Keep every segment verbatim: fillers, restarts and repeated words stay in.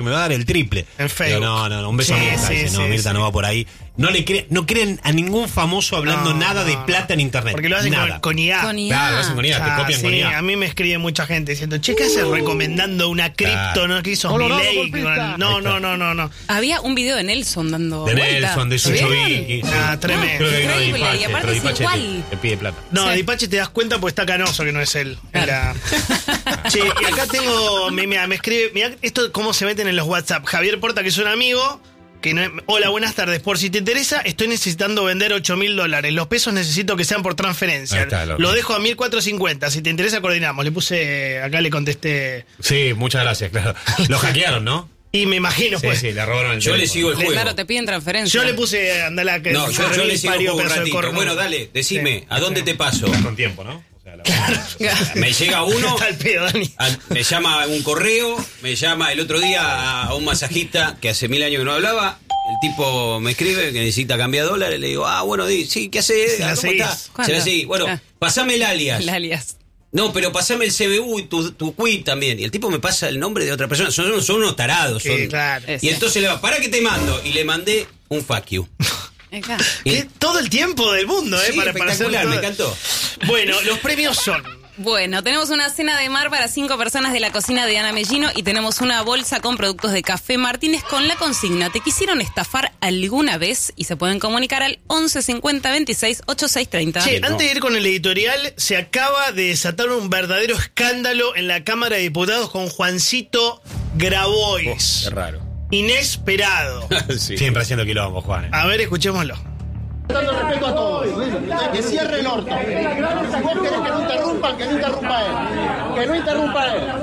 me va a dar el triple. En Facebook. Pero no, no, no, un beso Sí, a Mirta. sí, Dice, sí, no, Mirta sí. no va por ahí. No le creen, no creen a ningún famoso hablando No, nada no, de plata en internet. Porque lo hacen nada. con, con I A. Con I A. Claro, lo hacen con I A, Ah, te copian sí, con I A. a mí me escribe mucha gente diciendo, che, ¿qué haces recomendando una cripto? Claro. ¿No? Que hizo Colorado Milei. golpista. No, Ahí no, está. no, no, no. Había un video de Nelson dando De vuelta. Nelson, de Sucho ¿Vieron? Vicky. Ah, tremendo. Creo que hay uno de Increíble, y Dipache, aparte pero es Dipache igual. te, te pide plata. No, Sí. Dipache te das cuenta porque está canoso que no es él. En la- Che, y acá tengo, me, me, me escribe, mirá esto cómo se meten en los WhatsApp. Javier Porta, que es un amigo, que no es- hola, buenas tardes. Por si te interesa, estoy necesitando vender ocho mil dólares. Los pesos necesito que sean por transferencia. Ahí está, loco. Lo dejo a mil cuatrocientos cincuenta. Si te interesa, coordinamos. Le puse, acá le contesté. Sí, muchas gracias, claro. Lo hackearon, ¿no? Y me imagino, Sí, pues. sí, le robaron el Yo le teléfono. sigo el juego. Claro, te piden transferencia. Yo le puse, andala, que No, yo, yo le sigo el parió, juego un pedazo de ratito. corno. Bueno, dale, decime, Sí. ¿a dónde te paso? Con tiempo, ¿no? O sea, la- Me llega uno, Está al pedo, Dani. a- me llama un correo, me llama el otro día a un masajista que hace mil años que no hablaba. El tipo me escribe que necesita cambiar dólares. Le digo, ah, bueno, di, sí, ¿qué hace? Se la ¿Cómo seguís. está? ¿Cuánto? Se la seguí. Bueno, Ah. pasame el alias. El alias. No, pero pasame el C B U y tu, tu Q I también. Y el tipo me pasa el nombre de otra persona. Son, son unos tarados. Sí, Son. claro. Es- Y entonces le va, ¿para qué te mando? Y le mandé un fuck you. Acá. ¿Qué? Todo el tiempo del mundo, ¿eh? Sí, para, para hacer espectacular, todo. me encantó. Bueno, los premios son. Bueno, tenemos una cena de mar para cinco personas de la cocina de Ana Mellino y tenemos una bolsa con productos de Café Martínez con la consigna. ¿Te quisieron estafar alguna vez? Y se pueden comunicar al once cincuenta veintiséis ochenta y seis treinta. Che, no. antes de ir con el editorial, se acaba de desatar un verdadero escándalo en la Cámara de Diputados con Juancito Grabois. Qué raro. Inesperado. Sí. Siempre haciendo quilombo, Juan. A ver, escuchémoslo. Dando respeto a todos. Que cierre el orto. Si vos querés que no interrumpan, que no interrumpa él. Que no interrumpa él.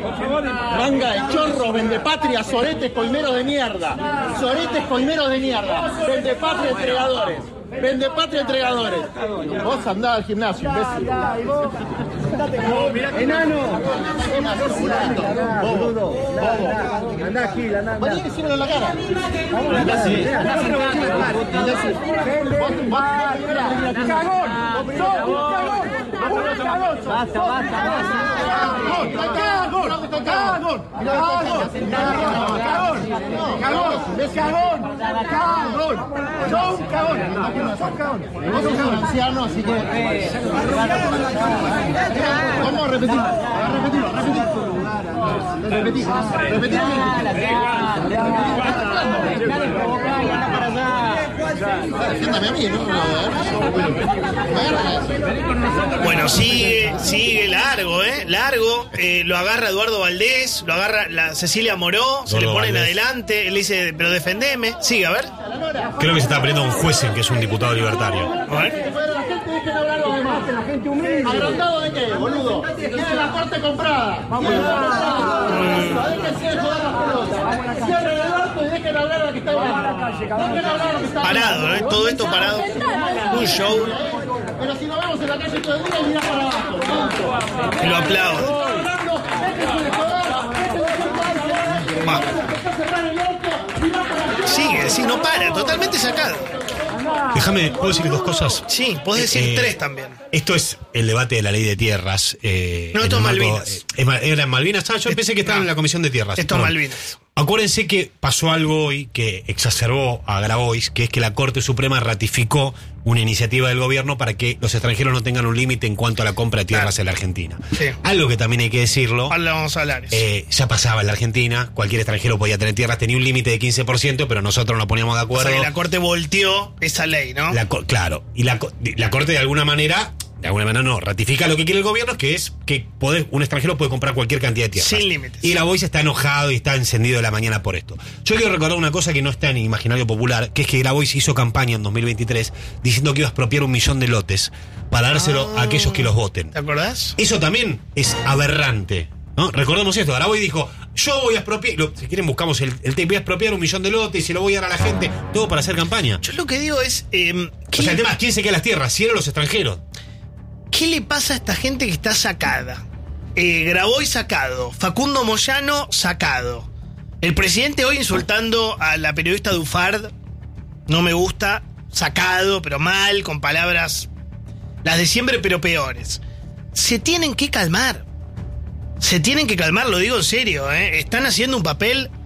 Manga de chorros, vendepatria, soretes, colmeros de mierda. Soretes, colmeros de mierda. Vendepatria, entregadores. Vendepatria, entregadores. Vos andá al gimnasio, imbécil. Enano. Bobo. Bobo. Andá aquí, andá. Vení y decímelo en la cara. Imbécil. Imbécil. ¡Cagón! ¡Sos un cagón! ¡Un cagón! ¡Basta, basta! ¡Cagón! ¡Cagón! ¡Cagón! ¡Cagón! ¡Cagón! ¡Cagón! ¡Cagón! ¡Sos un cagón! ¡Sos un cagón! Vos sos un anciano, así que... Vamos a repetir. Repetimos, repetimos. Repetimos, repetimos. Defiéndame a mí, ¿no? Bueno, sigue, sigue largo, ¿eh? Largo. Eh, lo agarra Eduardo Valdés, lo agarra la Cecilia Moró, se le Eduardo ponen Valdés. adelante. Él dice, pero defendeme. Sigue, a ver. Creo que se está poniendo un juez en que es un diputado libertario. A ver. La gente dejen hablar los demás, la gente humilde. ¿Agrandado de qué, boludo? Tiene la corte comprada. Vamos a Déjense de joder las pelotas. Cierren el orto y dejen hablar a la que está hablando. Dejen hablar a la que está Parado, ¿no? Todo esto parado. Un show. Pero si nos vemos en la calle todo el día, mirá para abajo. Y lo aplaudo. Va. Sigue, sí, no para, totalmente sacado. Déjame, ¿puedo decir dos cosas? Sí, podés decir Eh, tres también. Esto es el debate de la ley de tierras. eh, No, en esto el es marco- Malvinas. eh, es ma- ¿Era en Malvinas? Ah, yo pensé que estaba no. en la Comisión de Tierras. Esto es Perdón. Malvinas. Acuérdense que pasó algo hoy que exacerbó a Grabois, que es que la Corte Suprema ratificó una iniciativa del gobierno para que los extranjeros no tengan un límite en cuanto a la compra de tierras Claro. en la Argentina. Sí. Algo que también hay que decirlo. Ahora vamos a hablar. eso. Eh, ya pasaba en la Argentina, cualquier extranjero podía tener tierras, tenía un límite de quince por ciento, pero nosotros nos poníamos de O acuerdo. sea que la Corte volteó esa ley, ¿no? La co- claro, y la, co- la Corte de alguna manera, de alguna manera no, ratifica lo que quiere el gobierno, que es que poder, un extranjero puede comprar cualquier cantidad de tierras. Sin límites. Y Grabois está enojado y está encendido de la mañana por esto. Yo quiero recordar una cosa que no está en el imaginario popular, que es que Grabois hizo campaña en dos mil veintitrés diciendo que iba a expropiar un millón de lotes para dárselo Ah. a aquellos que los voten. ¿Te acordás? Eso también es aberrante, ¿no? Recordemos esto, Grabois dijo, yo voy a expropiar, lo- si quieren buscamos el, el tape, voy a expropiar un millón de lotes y se lo voy a dar a la gente, todo para hacer campaña. Yo lo que digo es, eh, ¿qué, O sea, el le, tema es quién se queda las tierras, si eran los extranjeros. qué le pasa a esta gente que está sacada? Eh, Grabois sacado, Facundo Moyano sacado. El presidente hoy insultando a la periodista Dufard, no me gusta, sacado, pero mal, con palabras, las de siempre, pero peores. Se tienen que calmar. Se tienen que calmar, lo digo en serio, ¿eh? Están haciendo un papel